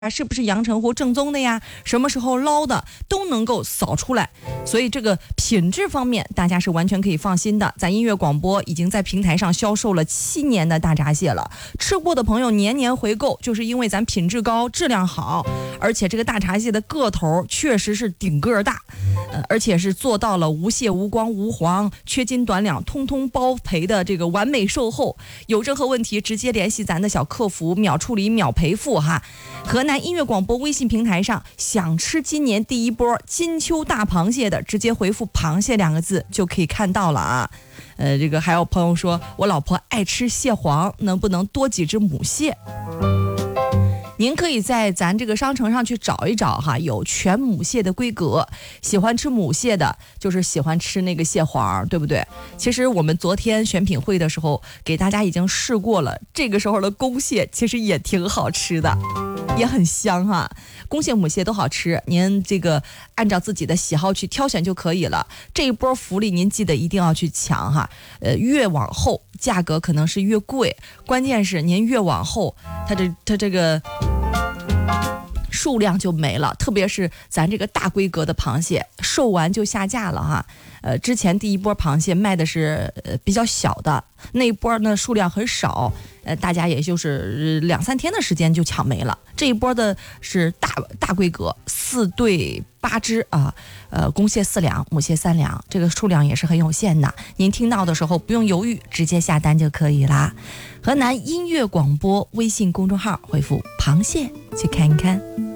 是不是阳澄湖正宗的呀？什么时候捞的都能够扫出来，所以这个品质方面大家是完全可以放心的。咱音乐广播已经在平台上销售了7年的大闸蟹了，吃过的朋友年年回购，就是因为咱品质高、质量好，而且这个大闸蟹的个头确实是顶个大，而且是做到了无蟹、无光、无黄、缺斤短两，通通包赔的这个完美售后。有任何问题直接联系咱的小客服，秒处理、秒赔付哈。河南音乐广播微信平台上，想吃今年第一波金秋大螃蟹的，直接回复螃蟹2个字就可以看到了啊。这个还有朋友说，我老婆爱吃蟹黄，能不能多几只母蟹？您可以在咱这个商城上去找一找哈，有全母蟹的规格。喜欢吃母蟹的，就是喜欢吃那个蟹黄，对不对？其实我们昨天选品会的时候，给大家已经试过了，这个时候的公蟹其实也挺好吃的，也很香哈。公蟹、母蟹都好吃，您这个按照自己的喜好去挑选就可以了。这一波福利您记得一定要去抢哈。越往后价格可能是越贵，关键是您越往后，它这个数量就没了，特别是咱这个大规格的螃蟹，售完就下架了哈。之前第一波螃蟹卖的是比较小的，那一波呢数量很少，大家也就是2-3天的时间就抢没了。这一波的是大规格，4对8只啊，公蟹4两，母蟹3两，这个数量也是很有限的。您听到的时候不用犹豫，直接下单就可以啦。河南音乐广播微信公众号回复螃蟹去看一看。